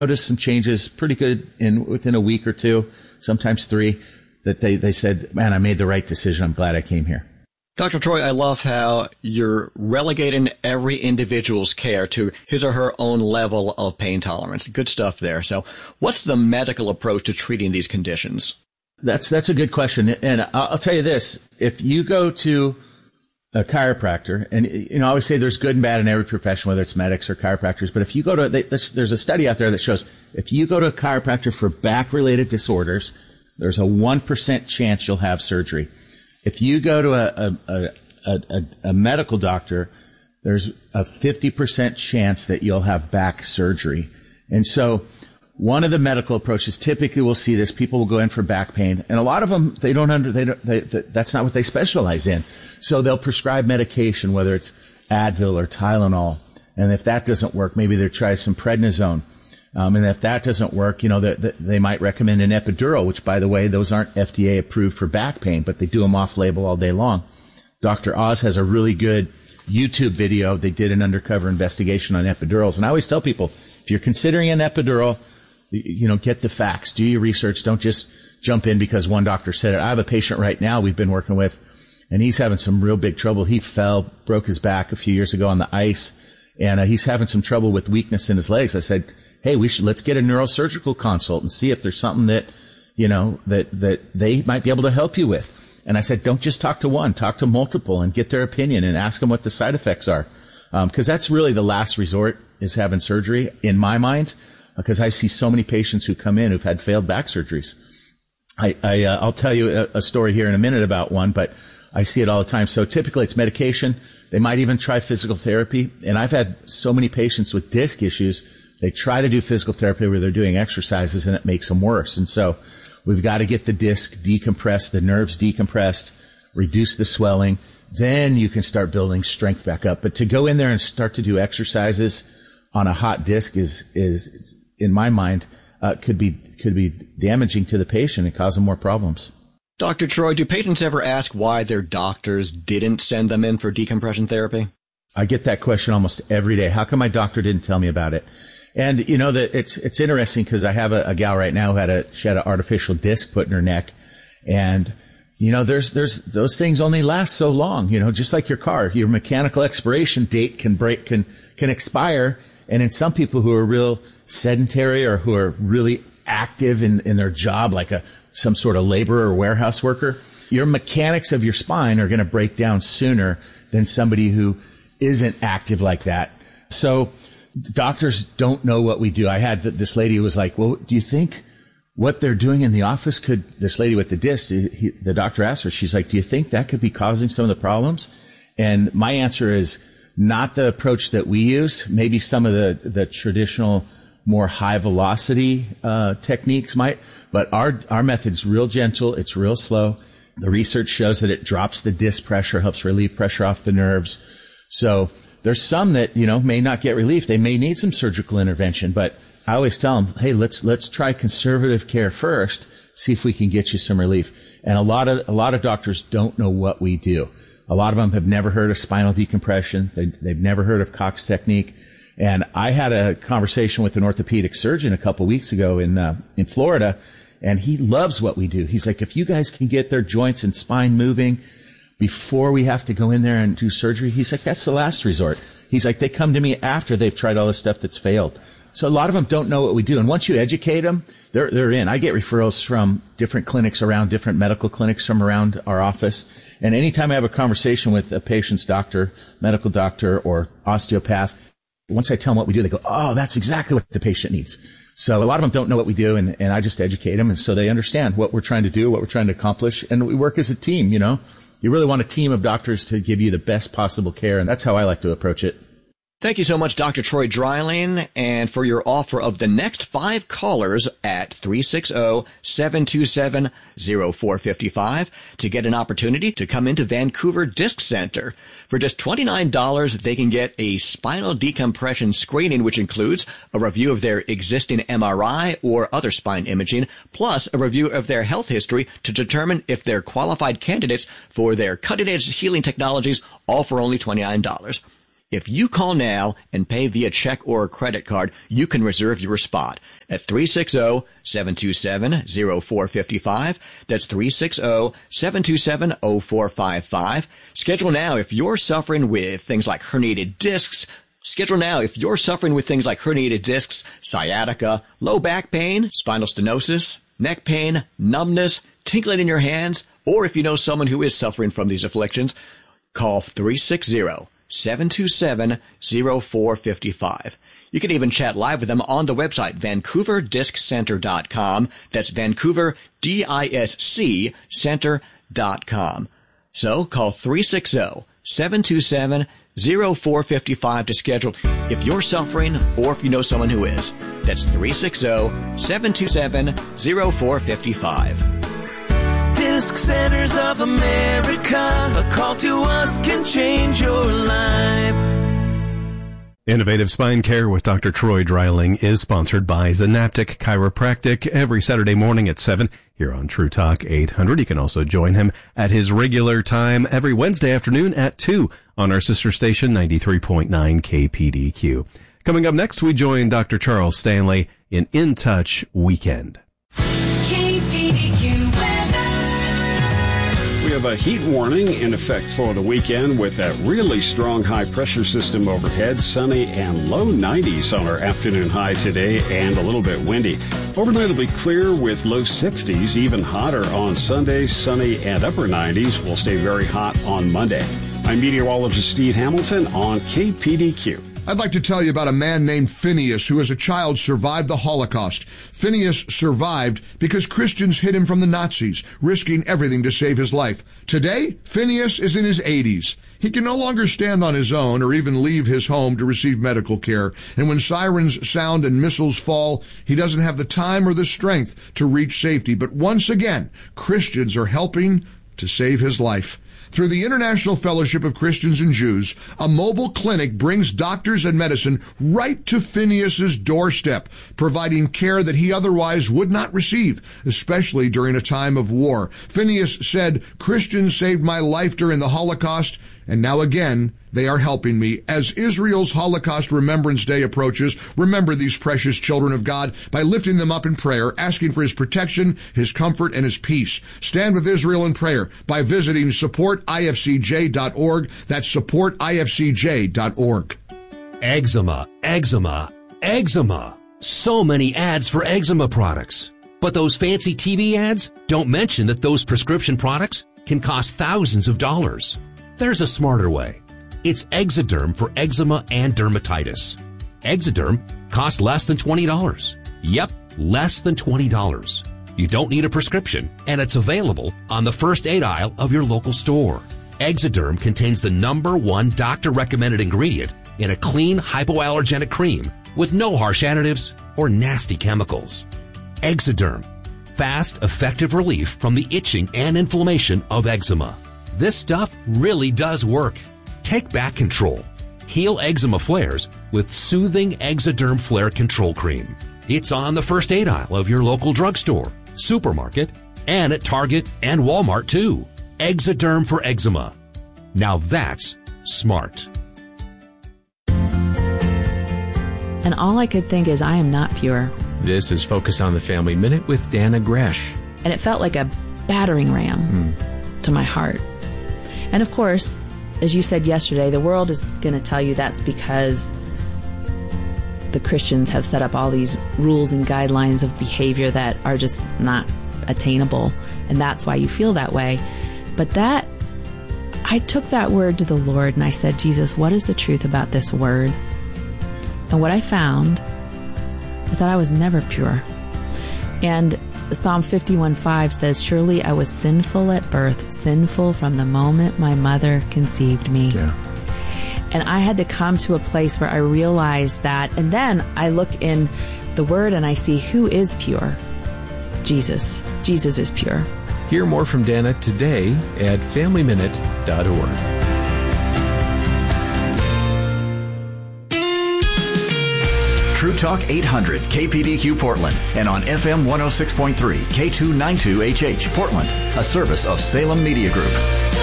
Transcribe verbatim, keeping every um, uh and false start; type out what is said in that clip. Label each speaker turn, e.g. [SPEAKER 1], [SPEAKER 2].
[SPEAKER 1] noticed some changes pretty good in within a week or two, sometimes three, that they, they said, man, I made the right decision. I'm glad I came here.
[SPEAKER 2] Doctor Troy, I love how you're relegating every individual's care to his or her own level of pain tolerance. Good stuff there. So what's the medical approach to treating these conditions?
[SPEAKER 1] That's that's a good question. And I'll tell you this. If you go to a chiropractor, and you know, I always say there's good and bad in every profession, whether it's medics or chiropractors, but if you go to, they, there's a study out there that shows if you go to a chiropractor for back-related disorders, there's a one percent chance you'll have surgery. If you go to a, a, a, a, a medical doctor, there's a fifty percent chance that you'll have back surgery. And so one of the medical approaches, typically we'll see this, people will go in for back pain, and a lot of them, they don't under, they don't, they, that's not what they specialize in. So they'll prescribe medication, whether it's Advil or Tylenol. And if that doesn't work, maybe they'll try some prednisone. Um, and if that doesn't work, you know, they, they might recommend an epidural, which, by the way, those aren't F D A approved for back pain, but they do them off label all day long. Doctor Oz has a really good YouTube video. They did an undercover investigation on epidurals. And I always tell people, if you're considering an epidural, you know, get the facts, do your research. Don't just jump in because one doctor said it. I have a patient right now we've been working with, and he's having some real big trouble. He fell, broke his back a few years ago on the ice, and uh, he's having some trouble with weakness in his legs. I said, hey, we should, let's get a neurosurgical consult and see if there's something that, you know, that, that they might be able to help you with. And I said, don't just talk to one, talk to multiple and get their opinion and ask them what the side effects are. Um, cause that's really the last resort is having surgery in my mind, because I see so many patients who come in who've had failed back surgeries. I, I, uh, I'll tell you a, a story here in a minute about one, but I see it all the time. So typically it's medication. They might even try physical therapy. And I've had so many patients with disc issues. They try to do physical therapy where they're doing exercises and it makes them worse. And so we've got to get the disc decompressed, the nerves decompressed, reduce the swelling. Then you can start building strength back up. But to go in there and start to do exercises on a hot disc is, is, in my mind, uh, could be, could be damaging to the patient and cause them more problems.
[SPEAKER 2] Doctor Troy, do patients ever ask why their doctors didn't send them in for decompression therapy?
[SPEAKER 1] I get that question almost every day. How come my doctor didn't tell me about it? And you know that it's it's interesting because I have a, a gal right now who had a she had an artificial disc put in her neck, and you know there's there's those things only last so long. You know, just like your car, your mechanical expiration date can break can can expire, and in some people who are real sedentary or who are really active in in their job, like a some sort of laborer or warehouse worker, your mechanics of your spine are going to break down sooner than somebody who isn't active like that. So doctors don't know what we do. I had this lady who was like, well, do you think what they're doing in the office could, this lady with the disc, he, the doctor asked her, she's like, do you think that could be causing some of the problems? And my answer is not the approach that we use. Maybe some of the, the traditional more high velocity uh, techniques might, but our, our method's real gentle. It's real slow. The research shows that it drops the disc pressure, helps relieve pressure off the nerves. So there's some that, you know, may not get relief. They may need some surgical intervention, but I always tell them, hey, let's, let's try conservative care first, see if we can get you some relief. And a lot of, a lot of doctors don't know what we do. A lot of them have never heard of spinal decompression. They, they've never heard of Cox technique. And I had a conversation with an orthopedic surgeon a couple weeks ago in, uh, in Florida, and he loves what we do. He's like, if you guys can get their joints and spine moving before we have to go in there and do surgery, he's like, that's the last resort. He's like, they come to me after they've tried all this stuff that's failed. So a lot of them don't know what we do. And once you educate them, they're, they're in. I get referrals from different clinics around, different medical clinics from around our office. And anytime I have a conversation with a patient's doctor, medical doctor, or osteopath, once I tell them what we do, they go, oh, that's exactly what the patient needs. So a lot of them don't know what we do, and, and I just educate them, and so they understand what we're trying to do, what we're trying to accomplish, and we work as a team, you know. You really want a team of doctors to give you the best possible care, and that's how I like to approach it.
[SPEAKER 2] Thank you so much, Doctor Troy Dreiling, and for your offer of the next five callers at three six zero, seven two seven, zero four five five to get an opportunity to come into Vancouver Disc Center. For just twenty-nine dollars, they can get a spinal decompression screening, which includes a review of their existing M R I or other spine imaging, plus a review of their health history to determine if they're qualified candidates for their cutting-edge healing technologies, all for only twenty-nine dollars. If you call now and pay via check or credit card, you can reserve your spot at three six zero, seven two seven, zero four five five. That's three six zero, seven two seven, zero four five five. Schedule now if you're suffering with things like herniated discs. Schedule now if you're suffering with things like herniated discs, sciatica, low back pain, spinal stenosis, neck pain, numbness, tingling in your hands, or if you know someone who is suffering from these afflictions, call three six zero, seven two seven, zero four five five. You can even chat live with them on the website, vancouver disc center dot com. That's Vancouver, D I S C, center dot com. So call three six zero, seven two seven, zero four five five to schedule if you're suffering or if you know someone who is. That's three six zero, seven two seven, zero four five five.
[SPEAKER 3] Disc Centers of America, a call to us can change your life.
[SPEAKER 4] Innovative Spine Care with Doctor Troy Dreiling is sponsored by Zanaptic Chiropractic every Saturday morning at seven here on True Talk eight hundred. You can also join him at his regular time every Wednesday afternoon at two on our sister station ninety-three point nine K P D Q. Coming up next, we join Doctor Charles Stanley in In Touch Weekend.
[SPEAKER 5] We have a heat warning in effect for the weekend with that really strong high-pressure system overhead. Sunny and low nineties on our afternoon high today and a little bit windy. Overnight will be clear with low sixties, even hotter on Sunday. Sunny and upper nineties will stay very hot on Monday. I'm meteorologist Steve Hamilton on K P D Q.
[SPEAKER 6] I'd like to tell you about a man named Phineas who as a child survived the Holocaust. Phineas survived because Christians hid him from the Nazis, risking everything to save his life. Today, Phineas is in his eighties. He can no longer stand on his own or even leave his home to receive medical care. And when sirens sound and missiles fall, he doesn't have the time or the strength to reach safety. But once again, Christians are helping to save his life. Through the International Fellowship of Christians and Jews, a mobile clinic brings doctors and medicine right to Phineas's doorstep, providing care that he otherwise would not receive, especially during a time of war. Phineas said, "Christians saved my life during the Holocaust, and now again, they are helping me." As Israel's Holocaust Remembrance Day approaches, remember these precious children of God by lifting them up in prayer, asking for his protection, his comfort, and his peace. Stand with Israel in prayer by visiting support I F C J dot org. That's support I F C J dot org.
[SPEAKER 7] Eczema, eczema, eczema. So many ads for eczema products. But those fancy T V ads don't mention that those prescription products can cost thousands of dollars. There's a smarter way. It's Exoderm for eczema and dermatitis. Exoderm costs less than twenty dollars. Yep, less than twenty dollars. You don't need a prescription, and it's available on the first aid aisle of your local store. Exoderm contains the number one doctor-recommended ingredient in a clean hypoallergenic cream with no harsh additives or nasty chemicals. Exoderm, fast, effective relief from the itching and inflammation of eczema. This stuff really does work. Take back control. Heal eczema flares with soothing Exoderm Flare Control Cream. It's on the first aid aisle of your local drugstore, supermarket, and at Target and Walmart too. Exoderm for eczema. Now that's smart.
[SPEAKER 8] And all I could think is I am not pure.
[SPEAKER 9] This is Focus on the Family Minute with Dana Gresh.
[SPEAKER 8] And it felt like a battering ram mm. to my heart. And of course, as you said yesterday, the world is going to tell you that's because the Christians have set up all these rules and guidelines of behavior that are just not attainable, and that's why you feel that way. But that, I took that word to the Lord and I said, Jesus, what is the truth about this word? And what I found is that I was never pure. And Psalm fifty-one five says, surely I was sinful at birth, sinful from the moment my mother conceived me.
[SPEAKER 1] Yeah.
[SPEAKER 8] And I had to come to a place where I realized that. And then I look in the Word and I see who is pure. Jesus. Jesus is pure.
[SPEAKER 9] Hear more from Dana today at family minute dot org.
[SPEAKER 10] True Talk eight hundred K P D Q Portland and on F M one oh six point three K two ninety-two H H Portland, a service of Salem Media Group.